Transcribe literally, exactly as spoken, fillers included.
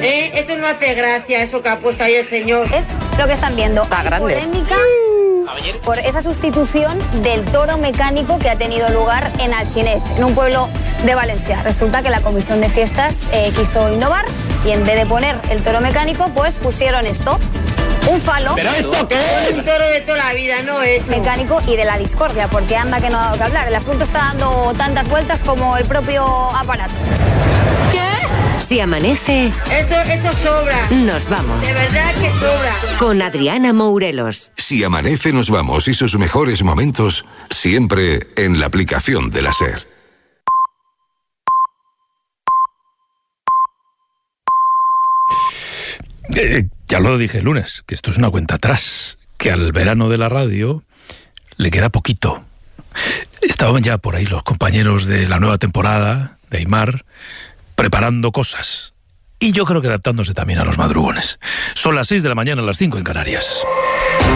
¿Eh? Eso no hace gracia, eso que ha puesto ahí el señor. Es lo que están viendo. Está grande. Polémica por esa sustitución del toro mecánico que ha tenido lugar en Alginet, en un pueblo de Valencia. Resulta que la comisión de fiestas eh, quiso innovar y en vez de poner el toro mecánico, pues pusieron esto. Un falo. ¿Pero esto qué es? Un toro de toda la vida, no es mecánico y de la discordia, porque anda que no ha dado que hablar. El asunto está dando tantas vueltas como el propio aparato. ¿Qué? Si amanece, Eso, eso sobra. nos vamos. De verdad que sobra. Con Adriana Mourelos. Si amanece, nos vamos y sus mejores momentos siempre en la aplicación de la SER. Eh, ya lo dije el lunes, que esto es una cuenta atrás, que al verano de la radio le queda poquito. Estaban ya por ahí los compañeros de la nueva temporada, de Aimar, preparando cosas. Y yo creo que adaptándose también a los madrugones. Son las seis de la mañana, las cinco en Canarias.